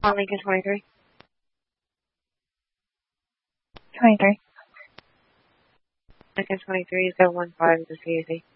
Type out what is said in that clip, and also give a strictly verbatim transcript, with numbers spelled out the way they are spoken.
On Lincoln twenty-three. twenty-three. Lincoln twenty-three, zero one five is the C A C.